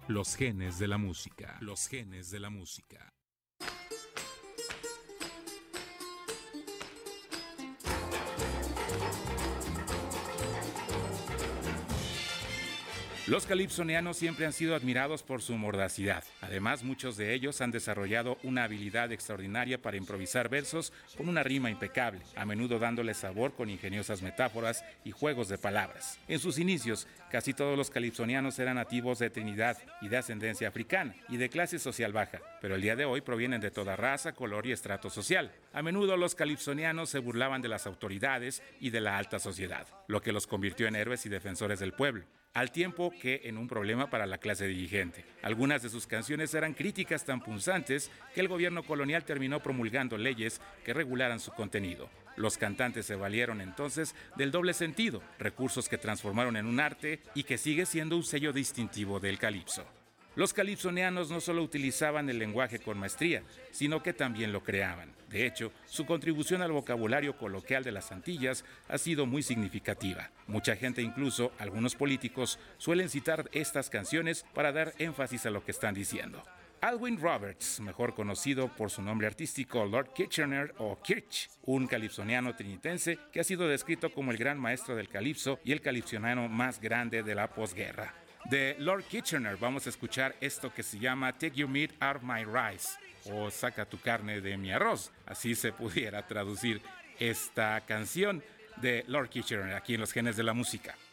Los genes de la música. Los genes de la música. Los calipsonianos siempre han sido admirados por su mordacidad. Además, muchos de ellos han desarrollado una habilidad extraordinaria para improvisar versos con una rima impecable, a menudo dándole sabor con ingeniosas metáforas y juegos de palabras. En sus inicios, casi todos los calipsonianos eran nativos de Trinidad y de ascendencia africana y de clase social baja, pero el día de hoy provienen de toda raza, color y estrato social. A menudo los calipsonianos se burlaban de las autoridades y de la alta sociedad, lo que los convirtió en héroes y defensores del pueblo, al tiempo que en un problema para la clase dirigente. Algunas de sus canciones eran críticas tan punzantes que el gobierno colonial terminó promulgando leyes que regularan su contenido. Los cantantes se valieron entonces del doble sentido, recursos que transformaron en un arte y que sigue siendo un sello distintivo del calipso. Los calipsonianos no solo utilizaban el lenguaje con maestría, sino que también lo creaban. De hecho, su contribución al vocabulario coloquial de las Antillas ha sido muy significativa. Mucha gente, incluso algunos políticos, suelen citar estas canciones para dar énfasis a lo que están diciendo. Alwyn Roberts, mejor conocido por su nombre artístico Lord Kitchener o Kirch, un calipsoniano trinitense que ha sido descrito como el gran maestro del calipso y el calipsoniano más grande de la posguerra. De Lord Kitchener vamos a escuchar esto que se llama Take Your Meat Out of My Rice, o Saca tu carne de mi arroz, así se pudiera traducir esta canción de Lord Kitchener aquí en Los Genes de la Música.